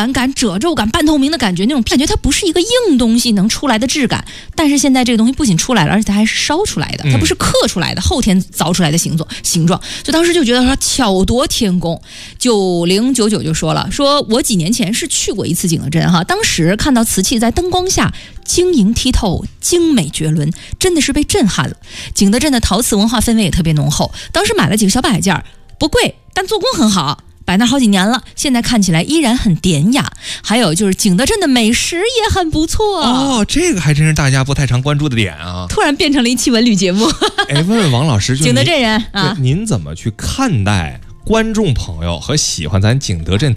感感、褶皱感、半透明的感觉，那种感觉它不是一个硬东西能出来的质感。但是现在这个东西不仅出来了，而且它还是烧出来的，它不是刻出来的，后天凿出来的形状。所以当时就觉得说巧夺天工。9099就说了，说我几年前是去过一次景德镇哈，当时看到瓷器在灯光下晶莹剔透、精美绝伦，真的是被震撼了。景德镇的陶瓷文化氛围也特别浓厚，当时买了几个小摆件，不贵，但做工很好。摆那好几年了，现在看起来依然很典雅。还有就是景德镇的美食也很不错哦，这个还真是大家不太常关注的点啊。 突然变成了一期文旅节目。 哎，问问王老师， 景德镇人啊， 您怎么去看待观众朋友和喜欢咱景德镇